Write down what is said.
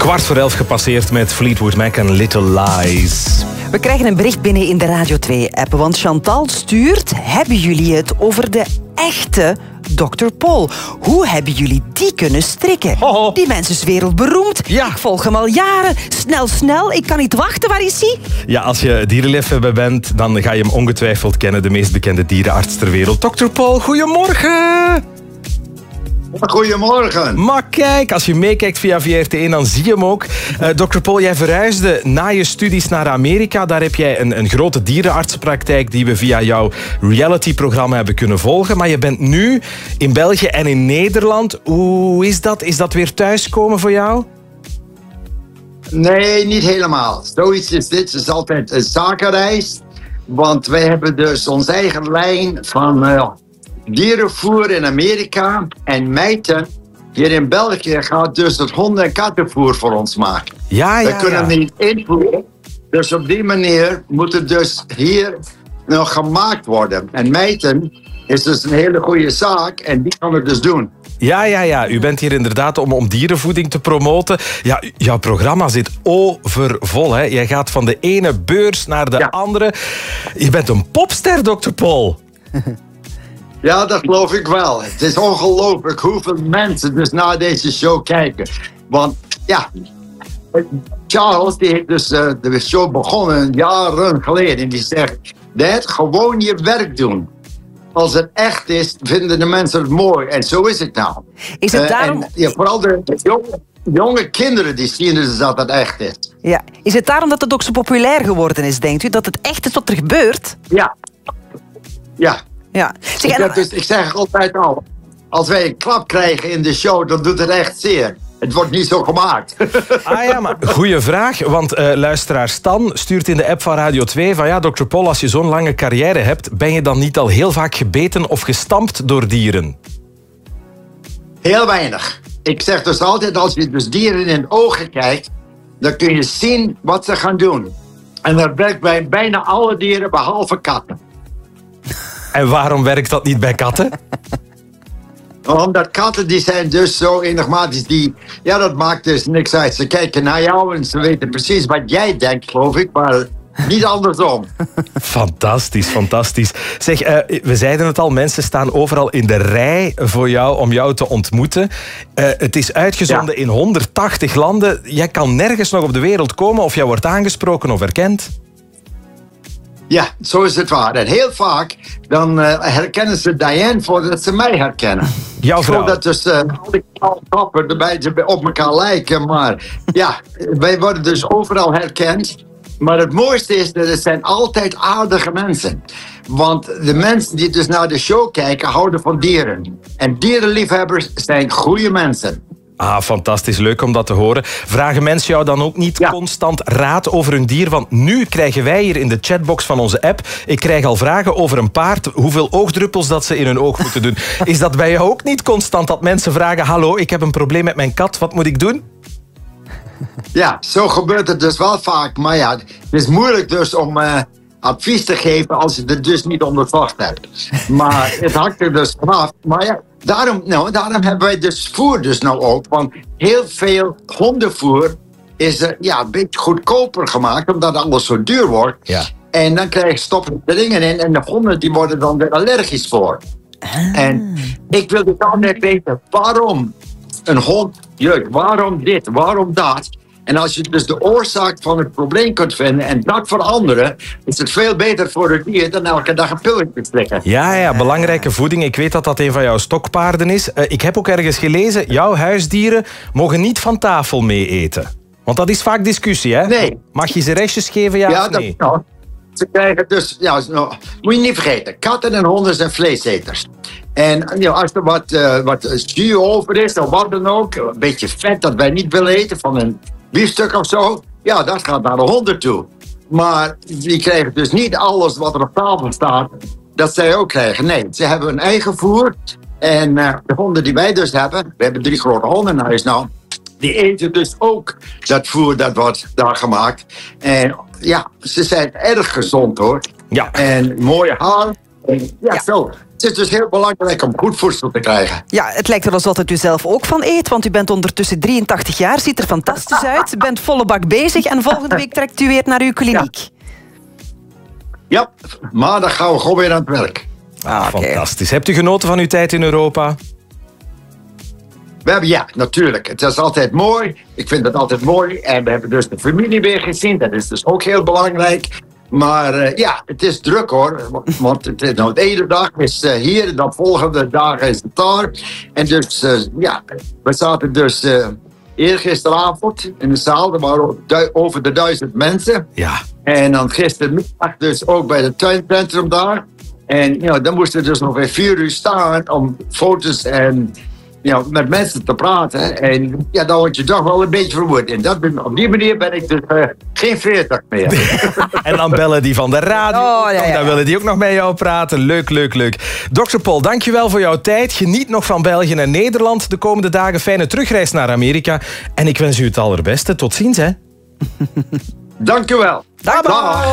11:15 gepasseerd met Fleetwood Mac en Little Lies. We krijgen een bericht binnen in de Radio 2-app, want Chantal stuurt: hebben jullie het over de echte Dr. Paul? Hoe hebben jullie die kunnen strikken? Ho. Die mens is wereldberoemd. Ja. Ik volg hem al jaren. Snel, ik kan niet wachten. Waar is hij? Ja, als je dierenliefhebber bent, dan ga je hem ongetwijfeld kennen. De meest bekende dierenarts ter wereld. Dr. Paul, goedemorgen! Goedemorgen. Maar kijk, als je meekijkt via VRT1, dan zie je hem ook. Dr. Paul, jij verhuisde na je studies naar Amerika. Daar heb jij een grote dierenartsenpraktijk die we via jouw reality-programma hebben kunnen volgen. Maar je bent nu in België en in Nederland. Hoe is dat? Is dat weer thuiskomen voor jou? Nee, niet helemaal. Zoiets is dit. Het is altijd een zakenreis. Want wij hebben dus onze eigen lijn van dierenvoer in Amerika. En Mijten hier in België gaat dus het honden- en kattenvoer voor ons maken. Ja. We kunnen niet invoeren. Dus op die manier moet het dus hier nog gemaakt worden. En Mijten is dus een hele goede zaak en die kan het dus doen. Ja. U bent hier inderdaad om dierenvoeding te promoten. Ja, jouw programma zit overvol. Hè? Jij gaat van de ene beurs naar de andere. Je bent een popster, Dr. Paul. Ja, dat geloof ik wel. Het is ongelooflijk hoeveel mensen dus naar deze show kijken. Want ja, Charles die heeft dus de show begonnen jaren geleden. En die zegt, Dad, gewoon je werk doen. Als het echt is, vinden de mensen het mooi. En zo is het nou. Is het daarom... Vooral de jonge kinderen die zien dus dat het echt is. Ja. Is het daarom dat het ook zo populair geworden is, denkt u? Dat het echt is wat er gebeurt? Ja. Ja. Ik zeg altijd al, als wij een klap krijgen in de show, dan doet het echt zeer. Het wordt niet zo gemaakt. Maar goeie vraag, want luisteraar Stan stuurt in de app van Radio 2 van ja, Dr. Paul, als je zo'n lange carrière hebt, ben je dan niet al heel vaak gebeten of gestampt door dieren? Heel weinig. Ik zeg dus altijd, als je dus dieren in de ogen kijkt, dan kun je zien wat ze gaan doen. En dat werkt bij bijna alle dieren, behalve katten. En waarom werkt dat niet bij katten? Omdat katten die zijn dus zo enigmatisch. Dat maakt dus niks uit. Ze kijken naar jou en ze weten precies wat jij denkt, geloof ik. Maar niet andersom. Fantastisch. Zeg, we zeiden het al, mensen staan overal in de rij voor jou om jou te ontmoeten. Het is uitgezonden in 180 landen. Jij kan nergens nog op de wereld komen of jij wordt aangesproken of erkend. Ja, zo is het waar. En heel vaak dan herkennen ze Diane voordat ze mij herkennen. Jouw vrouw. Zodat dus alle kappen erbij op elkaar lijken. Maar ja, wij worden dus overal herkend. Maar het mooiste is dat het zijn altijd aardige mensen. Want de mensen die dus naar de show kijken, houden van dieren. En dierenliefhebbers zijn goede mensen. Ah, fantastisch. Leuk om dat te horen. Vragen mensen jou dan ook niet constant raad over hun dier? Want nu krijgen wij hier in de chatbox van onze app... Ik krijg al vragen over een paard, hoeveel oogdruppels dat ze in hun oog moeten doen. Is dat bij jou ook niet constant dat mensen vragen... Hallo, ik heb een probleem met mijn kat, wat moet ik doen? Ja, zo gebeurt het dus wel vaak. Maar ja, het is moeilijk dus om advies te geven als je het dus niet onderzocht hebt. Maar het hangt er dus vanaf. Maar ja, daarom hebben wij dus voer dus nou ook. Want heel veel hondenvoer is een beetje goedkoper gemaakt, omdat alles zo duur wordt. Ja. En dan krijg je stoppen de dingen in en de honden die worden dan weer allergisch voor. En ik wil dus altijd weten, waarom een hond jeukt? Waarom dit? Waarom dat? En als je dus de oorzaak van het probleem kunt vinden en dat veranderen, is het veel beter voor het dier dan elke dag een pilletje te slikken. Ja, belangrijke voeding. Ik weet dat dat een van jouw stokpaarden is. Ik heb ook ergens gelezen, jouw huisdieren mogen niet van tafel mee eten. Want dat is vaak discussie, hè? Nee. Mag je ze restjes geven, of nee? Ze krijgen dus, moet je niet vergeten, katten en honden zijn vleeseters. En als er wat zuur over is, of wat dan ook, een beetje vet dat wij niet willen eten van een biefstuk of zo, ja, dat gaat naar de honden toe. Maar die krijgen dus niet alles wat er op tafel staat, dat zij ook krijgen. Nee, ze hebben hun eigen voer. En de honden die wij dus hebben, we hebben 3 grote honden in huis nou, die eten dus ook dat voer dat wordt daar gemaakt. En ja, ze zijn erg gezond hoor. Ja. En mooie haar. En, zo. Het is dus heel belangrijk om goed voedsel te krijgen. Ja, het lijkt er alsof u zelf ook van eet, want u bent ondertussen 83 jaar, ziet er fantastisch uit, bent volle bak bezig en volgende week trekt u weer naar uw kliniek. Ja, maandag gaan we gewoon weer aan het werk. Fantastisch. Hebt u genoten van uw tijd in Europa? We hebben, ja, natuurlijk. Het is altijd mooi. Ik vind het altijd mooi. En we hebben dus de familie weer gezien. Dat is dus ook heel belangrijk. Maar ja, het is druk hoor. Want de ene dag is hier, de volgende dag is het daar. En dus, ja, we zaten dus eergisteravond in de zaal. Er waren over de 1000 mensen. Ja. En dan gistermiddag dus ook bij het tuincentrum daar. En dan moesten we dus nog weer 4 uur staan om foto's en met mensen te praten. En ja, dan word je toch wel een beetje vermoeid. En op die manier ben ik dus geen 40 meer. En dan bellen die van de radio. Ja. Dan willen die ook nog met jou praten. Leuk. Dr. Paul, dankjewel voor jouw tijd. Geniet nog van België en Nederland de komende dagen. Fijne terugreis naar Amerika. En ik wens u het allerbeste. Tot ziens, hè. Dank u wel. Dag.